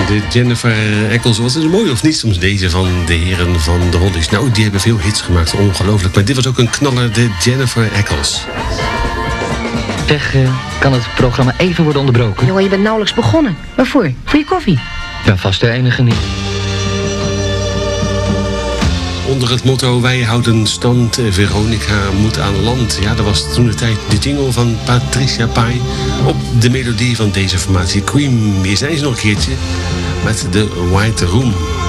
De Jennifer Eccles, was het mooi of niet soms deze van de heren van de Hollies? Nou, die hebben veel hits gemaakt, ongelooflijk. Maar dit was ook een knaller, de Jennifer Eccles. Zeg, kan het programma even worden onderbroken? Joh, je bent nauwelijks begonnen. Waarvoor? Voor je koffie? Ja, vast de enige niet. Onder het motto wij houden stand, Veronica moet aan land. Ja, dat was toen de tijd de jingle van Patricia Pai op de melodie van deze formatie Queen. Hier zijn ze nog een keertje met de White Room.